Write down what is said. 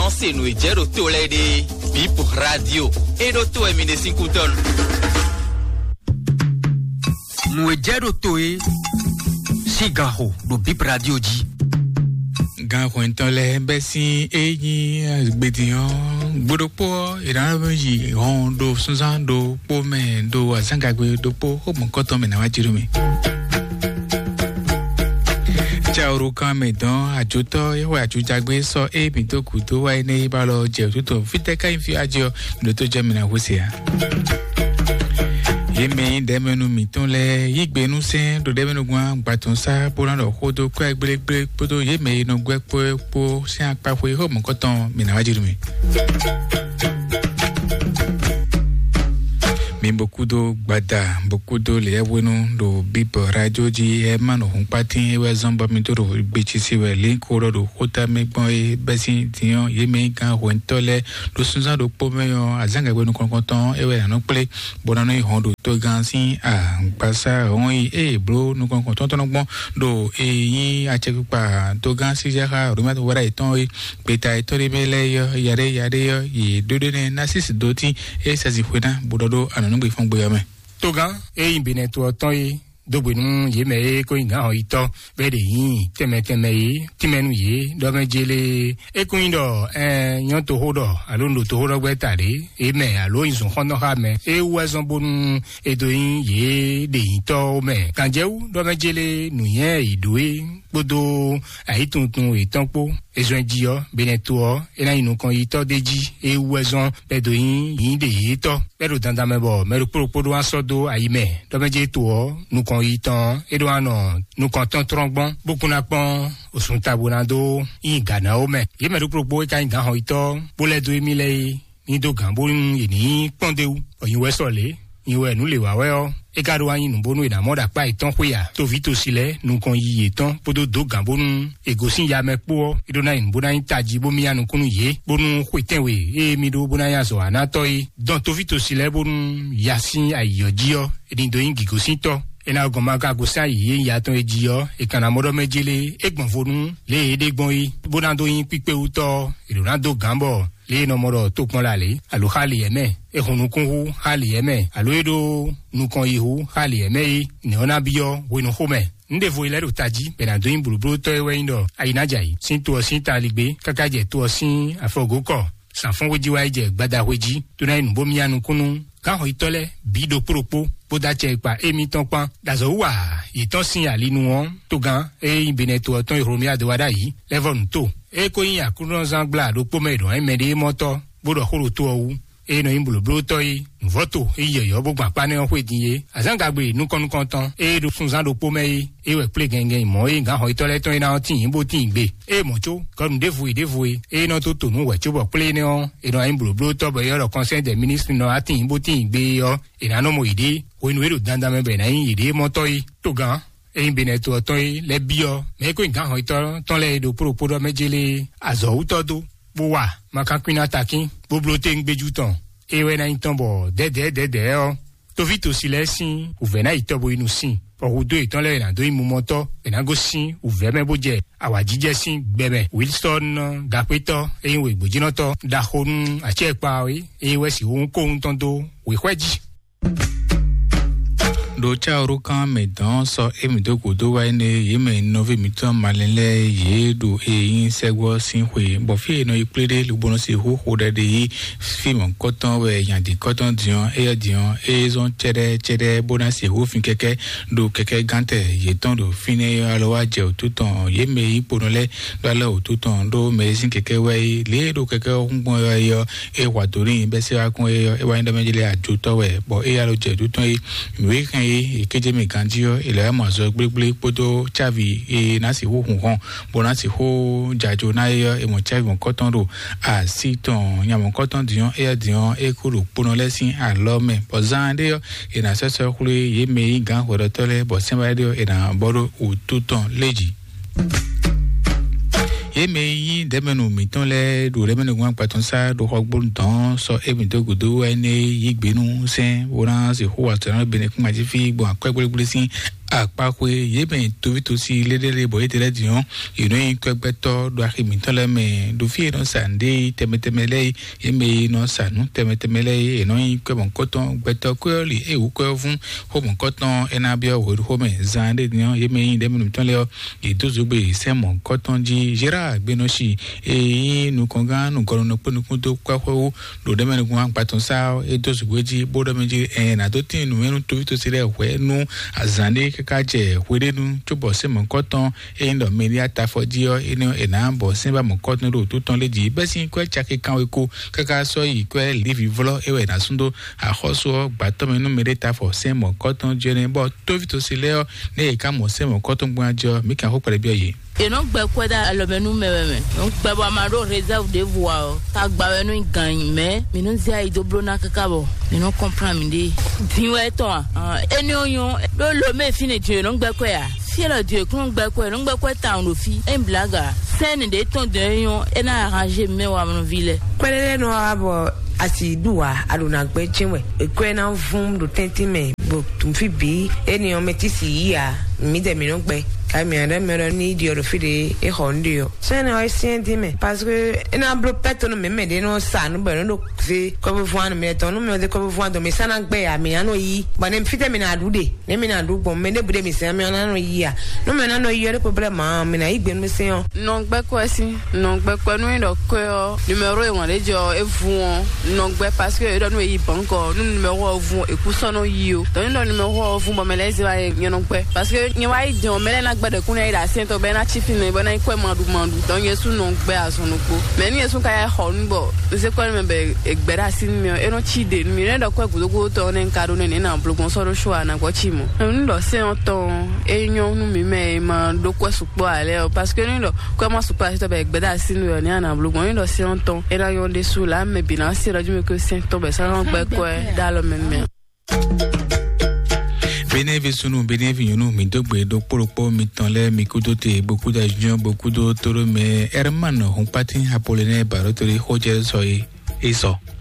se no ijero to le de Bip Radio e do to e mine 5 ton no ijero to e sigaho do Bip Radio ji Gaho então le besi eyin gbediyan gbodopo iranmeji hon do sunsan do po me do azangagbe do po o mo koto me na wajiru mi Chauru kan medan ajoto yewa ajujagbe so ebi to ku to wa ni ba lo je tuto fiteka infi ajo lo to je mi na hosia Yeme demenu miton le yigbenu sen do demenu gwan gbaton sa poran lo kodo ko egbelegbe podo yeme no gwe po se apa fo ho mo koton mi na wajiru mi beaucoup de les wenu do Bip Radio ji e mano hun patin e we zomba mi to bechi si we link oro do hota me gbon e besin tiyan ye me kan ho ntole do sunza do po me yo azanga gbenu konkonton e we na ple bonano i hon do to gan sin a pasa on e bro nu konkonton to gbon do e yin a che pa to gan si ja ha ro ma to wara iton e peta e to re mele yo yare yo e do ne na sis do ti e sa zi fwena bododo ananu gbe fun gbe yo me Togan e imbene to oton yi dogbenu ye me ko inga ho ito be de yin teme yi timenu ye do me jele e ko indo yan to hodo alondo to hodo gbe tare e me alo insun hono ha me e wezon bonu e do yin ye de yin to me kanjewu do me jele nu yen idoe gbodo aituntun itanpo ezon jiyo beneto e na inu kan ito deji e wezon be do yin de ito pero danda me bo me ro asodo ayime do me je to nu kan itan edouano nous comptons trongbon beaucoup na pon osun tabonado ingana ome ye me pro ka inga ho ito bole 2000 ni do gambo ni pondeu oyin we sole iwe nu le wa we o e ka do ayin nu bonu ina moda pa itan huya to vito sile nu kon yi etan podo do gambo nu egosin ya me po idona in bona intaji bomi anu kunu ye bonu huitenwe e mi do bona ya so anatoi don to vito sile bonu yasin ayojio edin do ingi gosinto ena goma ka gosa yi ya ton ejio e kana modo mejele egbon fonu le edegbon yi bonando yin pipe uto irunado gambo le no modo to pon lale alo hali eme e hunukun hu hali eme alo edo nukon yi hu hali eme ni ona biyo wenu home ndevo ile utaji benando yin bulubulu to ewe indo ayinajai sin to sin taligbe kakaje to sin afogoko sanfon wejiwa ije gbada weji to na inu bomi anu kunu kan ho itole bido propo boda chepa emi tonpan dazo wa iton sin alinu won to gan e imbeneto oton iromia de wada yi levon to e ko yin akunu zangla do pomedo e mede moto bodo horo to owu e no imbulo bloto yi voto e yeyo bogba pa ne hwedinye azangagbe nu konton e do funzan do pomei e we play gengen mo e gan ho itole ton ina tin bo tin gbe e mocho kon devui e no to nu we chobo play ne on e no imbulo bloto bo yo consent de ministre no atin bo tin gbe yo e na no mo ide o inu ero danda me be na yin ide moto yi to gan e imbeneto oton yi le bio me ko gan ho itole ton le do propodo mejele azo utodo bowa makakwina takin boblote ngbeju ton ewe na intombo dede o to vito silesin uvena itobo inu sin ohudo iton le na do imumoto enago sin uveme boje awajije sin gbeme Wilson gapeto ewe gbojinoto dahonu achepa ewe si won ko ntondo we hweji do chauru kan medan so emi do godo wa ne yeme nove miton malele ye do yin segwo sinhwe bo fi no iplede lubono se ho de yi film koton we yan di koton dion e zon chere bona se ho fin keke do keke gante ye ton do fine alowa je otuton yeme iponole do ala otuton do mesin keke we le do keke ngbon yo e wadorin be se akun e wa ndo mejele ajoto we bo e alo je otuton yi we kan ikeje mi kanjio ile amazo gbegble podo chavi e nasi ho hun bonasi ho jajo na e mo chavi mo koton ro asiton yamo koton dion e kuru pono lesin alome bozande yo e na seso kule ye me gan ho tole bo semba de e na boro ututon leji Yeme yi demenu miton le do remenu gwan paton sa do hogbon don so emi to gudu ene yigbenu sen oran se ho atran bene kun aji fi gbon akwegbele sin àpapọ̀ yéèmẹ̀ tóbítòsí lédèrè bọ̀ ètèrè dìyàn ìròyìn kẹgbẹ́tọ́ do àkèmítọ́lẹ́mẹ̀ dòfin ìran sàndé tẹmẹtẹmẹlẹ́ yéèmẹ̀ iná sànú tẹmẹtẹmẹlẹ́ ìròyìn kẹbọ̀nkọ́tàn gbẹtọ́ kọ́ọ̀lì èwù kọ́ fún homọ̀kọ́tàn ẹnabíọ́ wòlú homẹ̀ zàndé dìyàn yéèmẹ̀ yín dẹ́mẹ̀nùmítọ́lẹ́ ìdózogbe ìsẹ́mọ̀kọ́tàn jí yẹ́rà gbẹ́nọ́sì èyí nùkọ̀ngán nùkọ̀rọ̀nù pẹ̀nukú tó kọ́kọ́ lòdẹ́mẹ̀nukú àpàtàn sáà èdózogbeji bódọ́mẹjì ẹ̀ẹ́nà tó tì nù mẹ́nu tóbítòsí rẹ̀ wẹ́ nù àzàndé kakaje wedenu tsobo se mɔkɔtɔn eye ŋdɔ meli atafɔdziɔ ene ena bɔ seba mɔkɔtɔn ɖo to tɔn le dzi bɛsi kɔɛ tsake kan weko kaka sɔ yi kɔɛ livi vlɔ ewɔ ena sundo axɔsɔ gbatɔmɛ nume ɖe tafɔ se mɔkɔtɔn dziɔne bɔ tovito si lɛ yɔ ne yi ka mɔ se mɔkɔtɔn gbɔna dziɔ mi kan ko kpɛrɛ biɔ ye. Eno gbe kwe da alomenu meweme. No gbe ba ma do réserve de voix o. Ta gba we no gagne mais mi no zia ido blona kakabo. Mi no comprend mi de. Dinwe to eni oyon lo me fine Dieu no gbe kwe ya. Si le Dieu kon gbe kwe no gbe kwe ta on fi. En blaga. Scène de ton de yon ena arranger me wa no ville. Kwelele no abo asi duwa aluna gbe chenwe. Ekwe na vum do tentime bo tumfi bi eni o metisi ya mi de mi no gbe. Kami ada mero ni di oro fide e hondio. Sene o sienti me parce que ina bro peto no me de no sa no be no se ko be fuan me to no me de ko be fuan do me sana gbe ya me ano yi. Ba nem fite me na adude. Ne me na adu bom me de bude me se me na no yi ya. No me na no yi re problem me na igbe no se on. Non gbe ko si, non gbe ko no ndo ko numéro e won le jo e fuon. Non gbe parce que do no yi banko, no numéro fuon e ku so no yi o. Do no numéro fuon bo me le se ba ye non gbe parce que ni wa yi de o me le na gbede kuna ida sento be na chipi ne be na ikwe mandu don yesu no gbe asonuko me ni yesu ka ya honbo se ko me be egbera sin mi e no chide mi ne do ko gudogo to ne nkado ne na blogon so ro show na go chimo ni lo se on ton enyon nu mi me ma do ko supo ale parce que ni lo ko ma supo to be egbera sin yo ni na blogon ni lo se on ton e na yon de sous la me bi na si radio me ko sento be sa ron gbe ko da lo men me Bénévi sunu bénévi yunu mi dogbe do poropo mi tanle mi kudote beaucoup d'argent beaucoup de toro mais Herman on patin Apollinaire barotori hoje soy eso